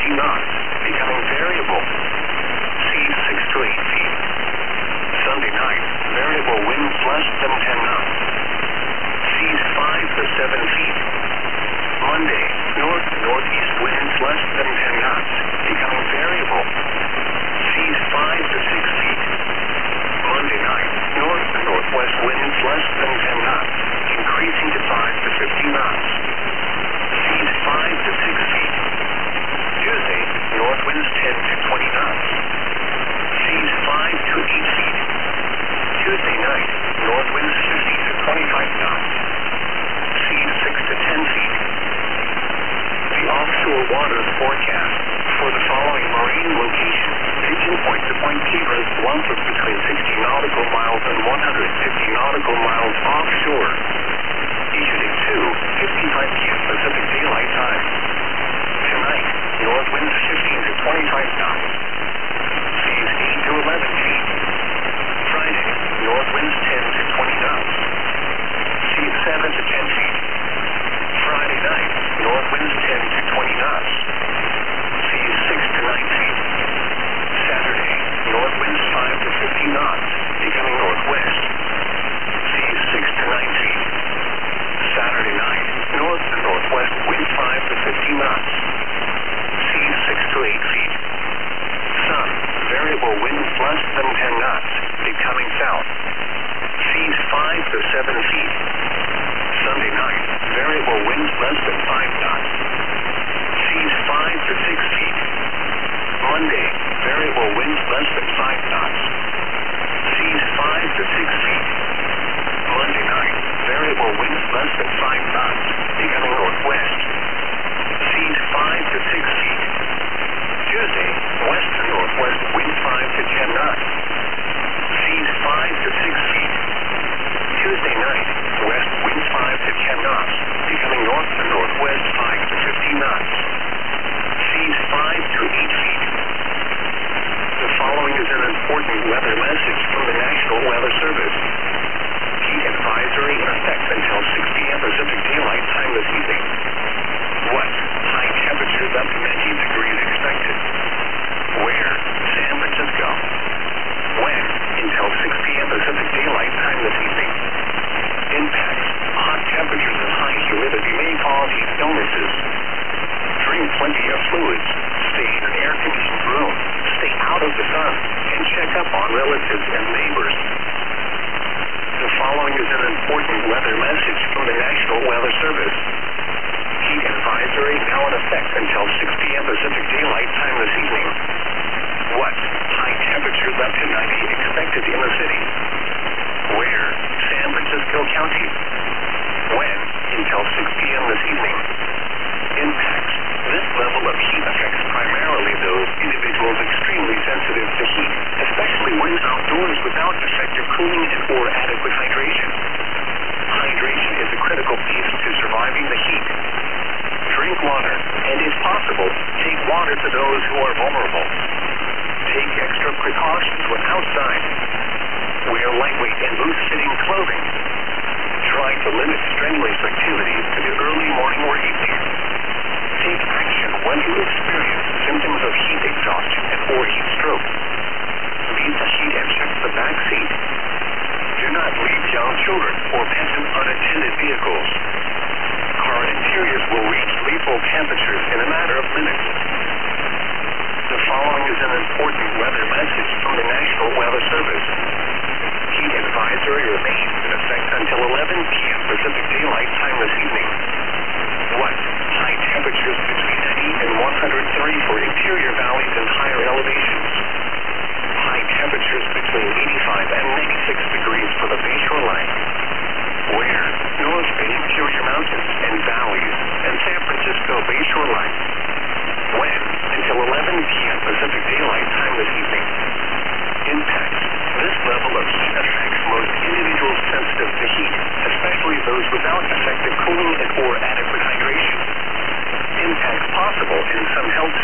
knots, becoming variable. Seas 6 to 8 feet. Sunday night, variable winds less than 10 knots. Seas 5 to 7 feet. Monday, north-northeast winds less than 10 knots, becoming variable. Seas 5 to 6 feet. Monday night, north-northwest winds less than 10 knots, increasing to 5 to 15 knots. Seas 5 to 6 feet. Tuesday, north winds 10 to 20 knots. Seas 5 to 8 feet. Tuesday night, north winds 50 to 25 knots. Seas 6 to 10 feet. The offshore waters forecast for the following marine locations: Pigeon Point to Point Kibras, one-foot between 60 nautical miles and 150 nautical miles offshore. Issued at 2:55 p.m. Pacific Daylight Time. Tonight, north winds 15 to 25 knots. Seas 8 to 11 feet. Friday, north winds 10 to 20 knots. Seas 7 to 10 feet. Friday night, north winds 10 to 20 knots. Seas 6 to 9 feet. Saturday, north winds 5 to 15 knots, becoming northwest. Seas 6 to 9 feet. Saturday night, north to northwest winds 5 to 15 knots. Seas 6 to 8 feet. Sun, variable winds less than 10 knots, becoming south. Seas 5 to 7 feet. Sunday night, variable winds less than 5 knots. Seas 5 to 6 feet. Monday, variable winds less than 5 knots. Seas 5 to 6 feet. Monday night, variable winds less than 5 knots, becoming northwest. Seas 5 to 6 feet. Tuesday, west to northwest winds 5 to 10 knots. Seas 5 to 6 feet. Tuesday night, west winds 5 to 10 knots, becoming north to northwest 5 to 15 knots. Seas 5 to 8 feet. The following is an important weather message from the National Weather Service. Heat advisory in effect until 6 p.m. Pacific Daylight Time this evening. What? High temperatures up to 90 degrees expected. Where? San Francisco. When? Until 6 p.m. Pacific Daylight Time this evening. Impacts. Hot temperatures and high humidity may cause heat illnesses. Drink plenty of fluids. Stay in an air-conditioned room. Stay out of the sun. And check up on relatives and neighbors. The following is an important weather message from the National Weather Service. Heat advisory now in effect until 6 p.m. Pacific Daylight Time this evening. What? High temperatures up to 90 expected in the city. Where? San Francisco County. When? Until 6 p.m. this evening. Impacts. This level of heat affects primarily those individuals extremely sensitive to heat, especially when outdoors without effective cooling and or adequate hydration. Hydration is a critical piece to surviving the heat. Drink water, and if possible, take water to those who are vulnerable. Take extra precautions when outside. Wear lightweight and loose-fitting clothing. Try to limit strenuous activities to the early morning or evening. Take action when you experience symptoms of heat exhaustion and or heat stroke. Leave the seat and check the back seat. Do not leave young children or pets in unattended vehicles. Car interiors will reach lethal temperatures in a matter of minutes. The following is an important weather message from the National Weather Service. Heat advisory remains in effect until 11 p.m. Pacific Daylight Time this evening. What? High temperatures between 80 and 103 for interior valleys and higher elevations. High temperatures between 85 and 96 degrees for the Bay Shoreline. Where? North Bay interior mountains and valleys and San Francisco Bay Shoreline. When? Until 11 p.m. Pacific Daylight Time this evening. Impacts. This level of heat affects most individuals sensitive to heat, especially those without effective cooling and or adequate hydration. Impacts possible in some health